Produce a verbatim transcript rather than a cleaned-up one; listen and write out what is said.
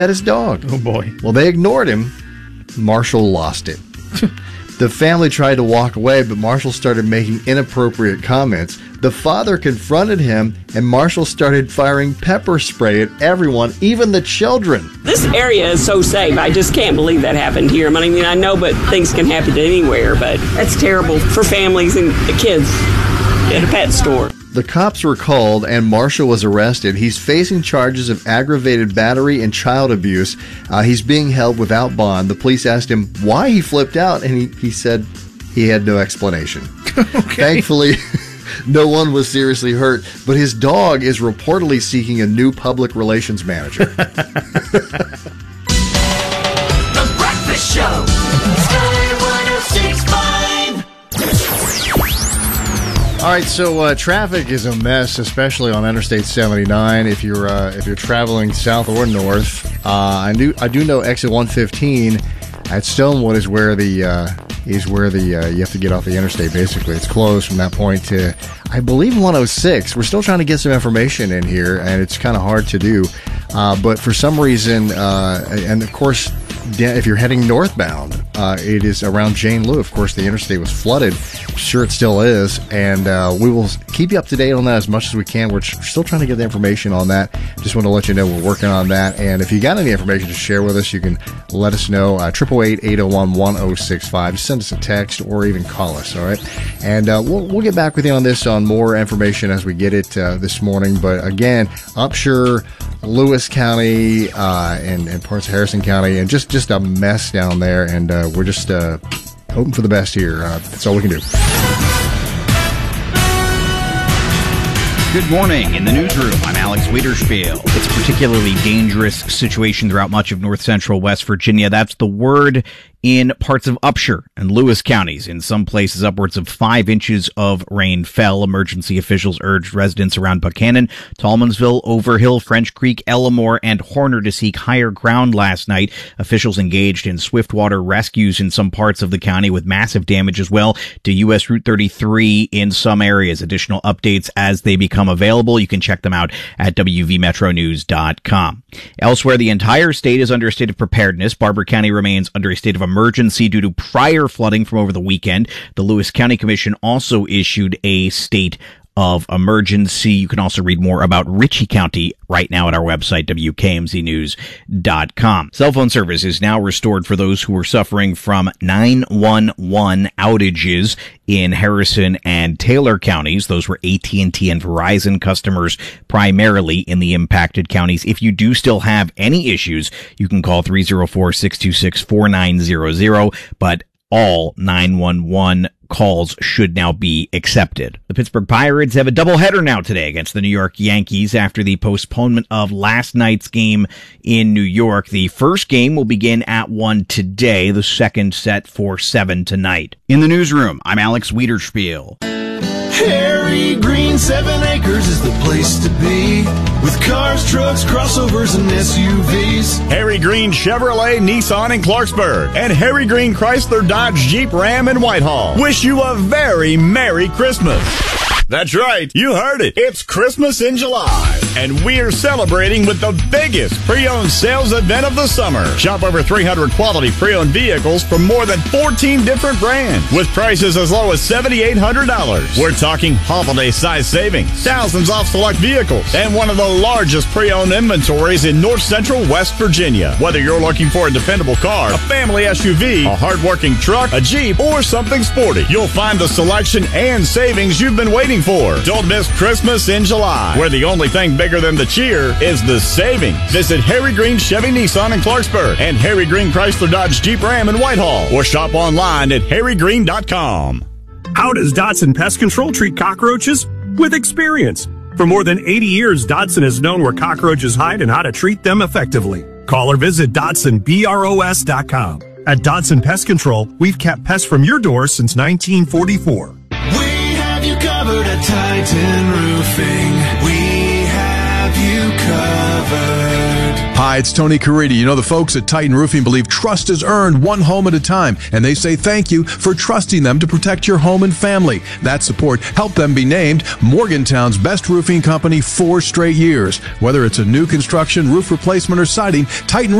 at his dog. Oh, boy. Well, they ignored him. Marshall lost it. The family tried to walk away, but Marshall started making inappropriate comments. The father confronted him, and Marshall started firing pepper spray at everyone, even the children. This area is so safe. I just can't believe that happened here. I mean, I know, but things can happen anywhere, but that's terrible for families and the kids at a pet store. The cops were called, and Marshall was arrested. He's facing charges of aggravated battery and child abuse. Uh, he's being held without bond. The police asked him why he flipped out, and he, he said he had no explanation. Okay. Thankfully, no one was seriously hurt, but his dog is reportedly seeking a new public relations manager. The Breakfast Show. Sky one oh six point five. All right, so uh, traffic is a mess, especially on Interstate seventy-nine. If you're uh, if you're traveling south or north, uh, I do I do know exit one fifteen at Stonewood is where the uh, is where the uh, you have to get off the interstate. Basically, it's closed from that point to I believe one oh six. We're still trying to get some information in here, and it's kind of hard to do. Uh, but for some reason, uh, and of course, if you're heading northbound, uh, it is around Jane Lew. Of course, the interstate was flooded. I'm sure it still is. And uh, we will keep you up to date on that as much as we can. We're still trying to get the information on that. Just want to let you know we're working on that. And if you got any information to share with us, you can let us know. Uh, eight eight eight, eight oh one, one oh six five. Just send us a text or even call us, all right? And uh, we'll, we'll get back with you on this, on more information as we get it uh, this morning. But again, Upshur, Lewis County, uh, and, and parts of Harrison County, and just, just a mess down there. And uh, we're just uh, hoping for the best here. Uh, that's all we can do. Good morning. In the newsroom, I'm Alex Wiederspiel. It's a particularly dangerous situation throughout much of north central West Virginia. That's the word in parts of Upshur and Lewis counties. In some places, upwards of five inches of rain fell. Emergency officials urged residents around Buchanan, Tallmansville, Overhill, French Creek, Ellamore, and Horner to seek higher ground last night. Officials engaged in swiftwater rescues in some parts of the county with massive damage as well to U S Route thirty-three in some areas. Additional updates as they become available. You can check them out at W V metro news dot com. Elsewhere, the entire state is under a state of preparedness. Barber County remains under a state of emergency due to prior flooding from over the weekend. The Lewis County Commission also issued a state of emergency. You can also read more about Ritchie County right now at our website, W K M Z news dot com. Cell phone service is now restored for those who are suffering from nine one one outages in Harrison and Taylor counties. Those were A T and T and Verizon customers primarily in the impacted counties. If you do still have any issues, you can call three oh four, six two six, four nine zero zero, but all nine one one calls should now be accepted. The Pittsburgh Pirates have a doubleheader now today against the New York Yankees after the postponement of last night's game in New York. The first game will begin at one today, the second set for seven tonight. In the newsroom, I'm Alex Wiederspiel. Harry Green, seven acres is the place to be, with cars, trucks, crossovers, and S U Vs. Harry Green Chevrolet, Nissan in Clarksburg, and Harry Green Chrysler, Dodge, Jeep, Ram in Whitehall. Wish you a very Merry Christmas. That's right, you heard it. It's Christmas in July, and we're celebrating with the biggest pre-owned sales event of the summer. Shop over three hundred quality pre-owned vehicles from more than fourteen different brands, with prices as low as seven thousand eight hundred dollars. We're talking holiday-size savings, thousands off select vehicles, and one of the largest pre-owned inventories in north central West Virginia. Whether you're looking for a dependable car, a family S U V, a hard-working truck, a Jeep, or something sporty, you'll find the selection and savings you've been waiting for. Don't miss Christmas in July, where the only thing bigger than the cheer is the savings. Visit Harry Green Chevy Nissan in Clarksburg and Harry Green Chrysler Dodge Jeep Ram in Whitehall, or shop online at harry green dot com. How does Dotson Pest Control treat cockroaches? With experience. For more than eighty years, Dotson has known where cockroaches hide and how to treat them effectively. Call or visit Dotson Bros dot com. At Dotson Pest Control, we've kept pests from your door since nineteen forty-four. Covered at Titan Roofing. We have you covered. Hi, it's Tony Caridi. You know, the folks at Titan Roofing believe trust is earned one home at a time, and they say thank you for trusting them to protect your home and family. That support helped them be named Morgantown's best roofing company four straight years. Whether it's a new construction, roof replacement, or siding, Titan